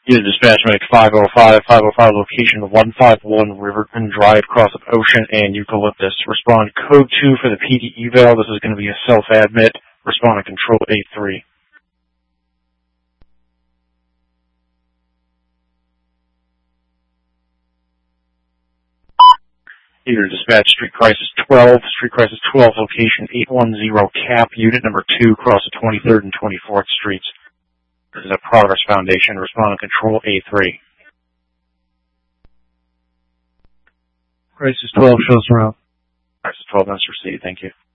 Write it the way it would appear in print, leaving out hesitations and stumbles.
Unit dispatch medic 505, 505 location 151 Riverton Drive, cross of Ocean and Eucalyptus. Respond code 2 for the PD eval. This is going to be a self-admit. Respond to control 83. Here, dispatch Street Crisis 12, Street Crisis 12, location 810 CAP, unit number 2, cross of 23rd and 24th Streets. This is a Progress Foundation. Respond to control A3. Crisis 12 shows around. Crisis 12, that's received. Thank you.